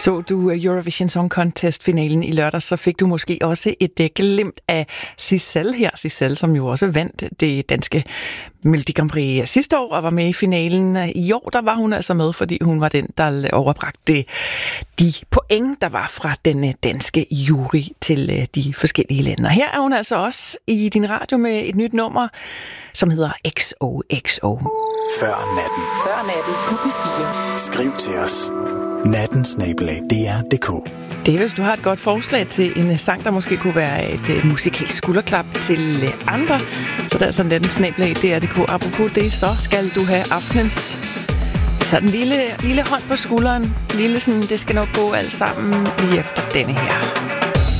Så du Eurovision Song Contest-finalen i lørdag, så fik du måske også et glimt af Sissel her. Sissel, som jo også vandt det danske Melodi Grand Prix sidste år og var med i finalen. I år, der var hun altså med, fordi hun var den, der overbragte de point, der var fra den danske jury til de forskellige lande. Og her er hun altså også i din radio med et nyt nummer, som hedder XOXO. Før natten. Før natten på P4. Skriv til os. natten@dr.dk. Det er, hvis du har et godt forslag til en sang, der måske kunne være et musikalsk skulderklap til andre. Så der er sådan natten@dr.dk. Apropos det, så skal du have aftenens sådan lille hånd på skulderen. Lille sådan, det skal nok gå alt sammen lige efter denne her.